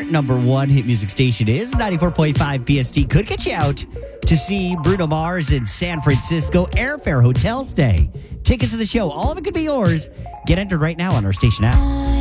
number one hit music station is 94.5 PST. Could get you out to see Bruno Mars in San Francisco. Airfare, hotel stay, tickets to the show, all of it could be yours. Get entered right now on our station app.